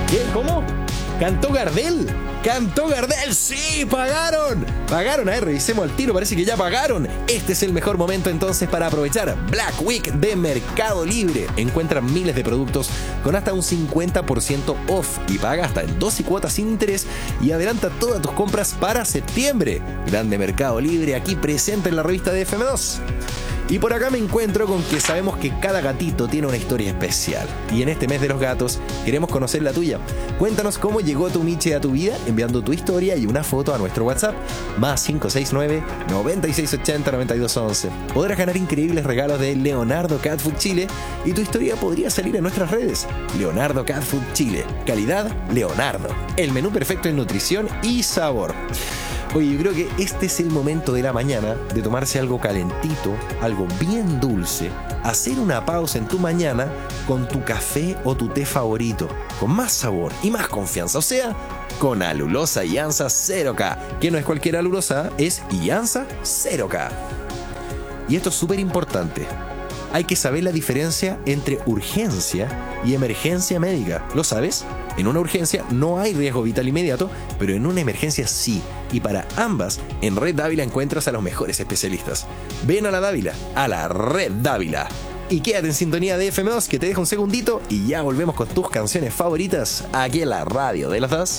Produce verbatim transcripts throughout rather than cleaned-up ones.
¿Qué? ¿Cómo? ¿Cantó Gardel? ¡Cantó Gardel! ¡Sí! ¡Pagaron! ¡Pagaron! A ver, revisemos al tiro. Parece que ya pagaron. Este es el mejor momento entonces para aprovechar Black Week de Mercado Libre. Encuentran miles de productos con hasta un cincuenta por ciento off y paga hasta en doce cuotas sin interés y adelanta todas tus compras para septiembre. Grande Mercado Libre aquí presente en la revista de F M dos. Y por acá me encuentro con que sabemos que cada gatito tiene una historia especial. Y en este mes de los gatos queremos conocer la tuya. Cuéntanos cómo llegó tu Miche a tu vida enviando tu historia y una foto a nuestro WhatsApp más cinco seis nueve, nueve seis ocho cero, nueve dos once. Podrás ganar increíbles regalos de Leonardo Cat Food Chile y tu historia podría salir en nuestras redes. Leonardo Cat Food Chile. Calidad Leonardo. El menú perfecto en nutrición y sabor. Oye, yo creo que este es el momento de la mañana de tomarse algo calentito, algo bien dulce, hacer una pausa en tu mañana con tu café o tu té favorito, con más sabor y más confianza, o sea, con Alulosa Iansa cero K, que no es cualquier alulosa, es Iansa cero K. Y esto es súper importante. Hay que saber la diferencia entre urgencia y emergencia médica. ¿Lo sabes? En una urgencia no hay riesgo vital inmediato, pero en una emergencia sí. Y para ambas, en Red Dávila encuentras a los mejores especialistas. Ven a la Dávila, a la Red Dávila. Y quédate en sintonía de F M dos, que te dejo un segundito y ya volvemos con tus canciones favoritas aquí en la radio de las dos.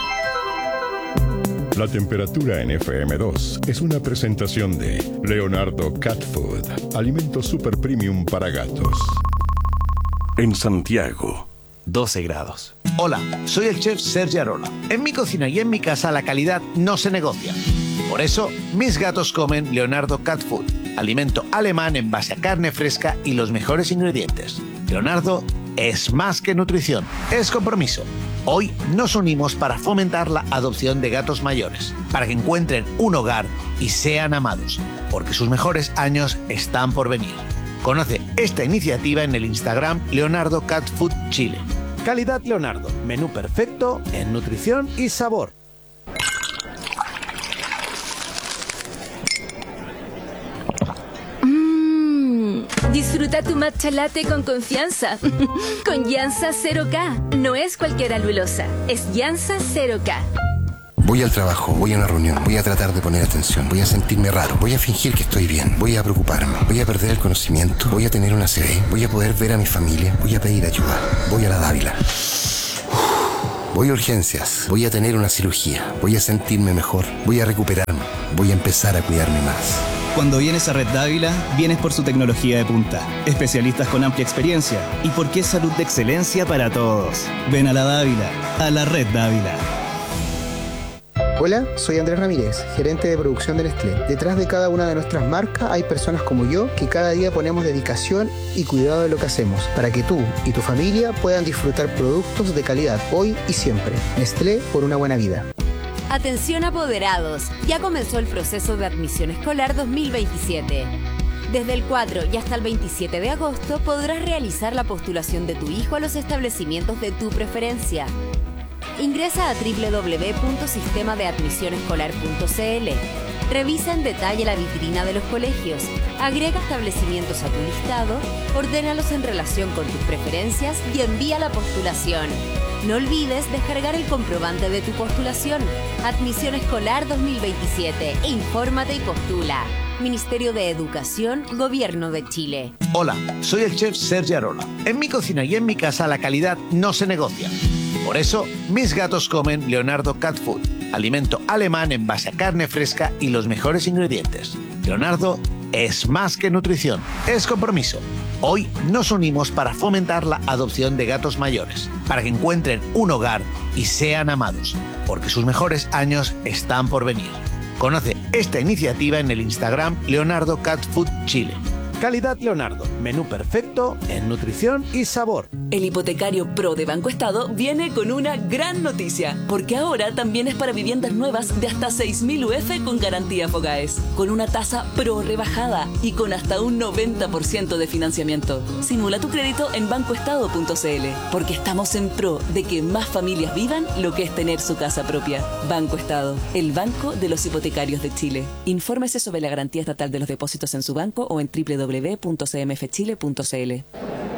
La temperatura en F M dos es una presentación de Leonardo Cat Food, alimento super premium para gatos. En Santiago, doce grados. Hola, soy el chef Sergio Arola. En mi cocina y en mi casa la calidad no se negocia. Por eso, mis gatos comen Leonardo Cat Food, alimento alemán en base a carne fresca y los mejores ingredientes. Leonardo es más que nutrición, es compromiso. Hoy nos unimos para fomentar la adopción de gatos mayores, para que encuentren un hogar y sean amados, porque sus mejores años están por venir. Conoce esta iniciativa en el Instagram Leonardo Cat Food Chile. Calidad Leonardo, menú perfecto en nutrición y sabor. Disfruta tu matcha latte con confianza. Con Iansa cero K. No es cualquier alulosa, es Iansa cero K. Voy al trabajo, voy a una reunión, voy a tratar de poner atención, voy a sentirme raro, voy a fingir que estoy bien, voy a preocuparme, voy a perder el conocimiento, voy a tener una C V, voy a poder ver a mi familia, voy a pedir ayuda, voy a la Dávila. Voy a urgencias, voy a tener una cirugía, voy a sentirme mejor, voy a recuperarme, voy a empezar a cuidarme más. Cuando vienes a Red Dávila, vienes por su tecnología de punta, especialistas con amplia experiencia y porque es salud de excelencia para todos. Ven a la Dávila, a la Red Dávila. Hola, soy Andrés Ramírez, gerente de producción de Nestlé. Detrás de cada una de nuestras marcas hay personas como yo que cada día ponemos dedicación y cuidado de lo que hacemos para que tú y tu familia puedan disfrutar productos de calidad hoy y siempre. Nestlé, por una buena vida. Atención apoderados, ya comenzó el proceso de admisión escolar dos mil veintisiete. Desde el cuatro y hasta el veintisiete de agosto podrás realizar la postulación de tu hijo a los establecimientos de tu preferencia. Ingresa a doble u doble u doble u punto sistema de admisión escolar punto c l. Revisa en detalle la vitrina de los colegios, agrega establecimientos a tu listado, ordénalos en relación con tus preferencias y envía la postulación. No olvides descargar el comprobante de tu postulación. Admisión Escolar dos mil veintisiete. Infórmate y postula. Ministerio de Educación, Gobierno de Chile. Hola, soy el chef Sergio Arola. En mi cocina y en mi casa la calidad no se negocia. Por eso, mis gatos comen Leonardo Cat Food, alimento alemán en base a carne fresca y los mejores ingredientes. Leonardo es más que nutrición, es compromiso. Hoy nos unimos para fomentar la adopción de gatos mayores, para que encuentren un hogar y sean amados, porque sus mejores años están por venir. Conoce esta iniciativa en el Instagram Leonardo Cat Food Chile. Calidad Leonardo, menú perfecto en nutrición y sabor. El hipotecario Pro de Banco Estado viene con una gran noticia, porque ahora también es para viviendas nuevas de hasta seis mil U F con garantía Fogaes, con una tasa Pro rebajada y con hasta un noventa por ciento de financiamiento. Simula tu crédito en banco estado punto c l, porque estamos en pro de que más familias vivan lo que es tener su casa propia. Banco Estado, el banco de los hipotecarios de Chile. Infórmese sobre la garantía estatal de los depósitos en su banco o en doble u doble u doble u punto c m f chile punto c l.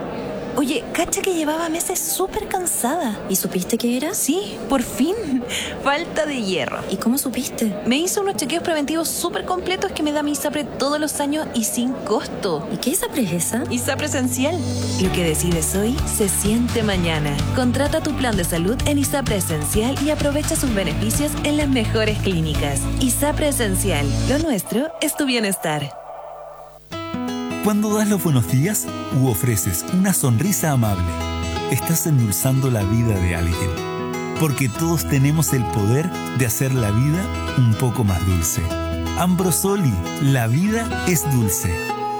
Oye, cacha que llevaba meses súper cansada. ¿Y supiste qué era? Sí, por fin. Falta de hierro. ¿Y cómo supiste? Me hice unos chequeos preventivos súper completos que me da mi ISAPRE todos los años y sin costo. ¿Y qué ISAPRE es esa? ISAPRE Esencial. Lo que decides hoy se siente mañana. Contrata tu plan de salud en ISAPRE Esencial y aprovecha sus beneficios en las mejores clínicas. ISAPRE Esencial. Lo nuestro es tu bienestar. Cuando das los buenos días u ofreces una sonrisa amable, estás endulzando la vida de alguien. Porque todos tenemos el poder de hacer la vida un poco más dulce. Ambrosoli, la vida es dulce.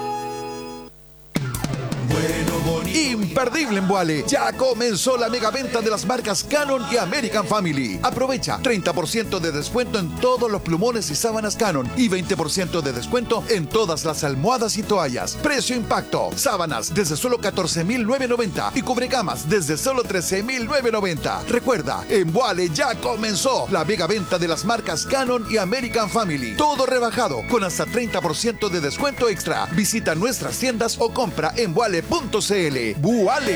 Imperdible en Vuale. Ya comenzó la mega venta de las marcas Canon y American Family. Aprovecha treinta por ciento de descuento en todos los plumones y sábanas Canon y veinte por ciento de descuento en todas las almohadas y toallas. Precio impacto. Sábanas desde solo catorce mil novecientos noventa y cubrecamas desde solo trece mil novecientos noventa. Recuerda, en Vuale ya comenzó la mega venta de las marcas Canon y American Family. Todo rebajado con hasta treinta por ciento de descuento extra. Visita nuestras tiendas o compra en vuale punto cl. Vuale.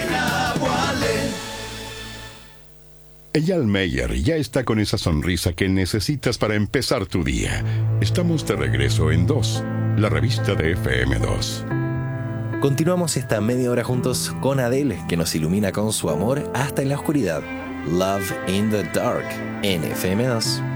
Eyal Meyer ya está con esa sonrisa que necesitas para empezar tu día. Estamos de regreso en dos, la revista de F M dos. Continuamos esta media hora juntos con Adele, que nos ilumina con su amor hasta en la oscuridad. Love in the Dark, en F M dos.